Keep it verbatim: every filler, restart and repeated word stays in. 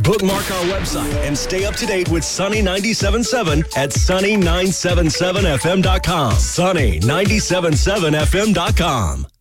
Bookmark our website and stay up to date with Sunny ninety-seven point seven at sunny nine seven seven f m dot com. sunny nine seven seven f m dot com.